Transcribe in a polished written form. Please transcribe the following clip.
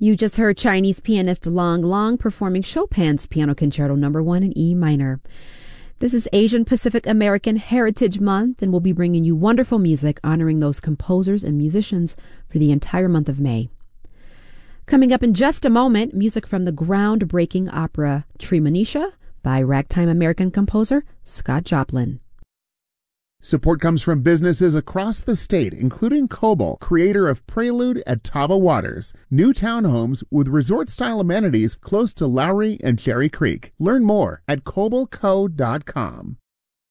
You just heard Chinese pianist Lang Lang performing Chopin's Piano Concerto No. 1 in E minor. This is Asian Pacific American Heritage Month, and we'll be bringing you wonderful music honoring those composers and musicians for the entire month of May. Coming up in just a moment, music from the groundbreaking opera Treemonisha by ragtime American composer Scott Joplin. Support comes from businesses across the state, including Coble, creator of Prelude at Tava Waters, new townhomes with resort-style amenities close to Lowry and Cherry Creek. Learn more at cobleco.com.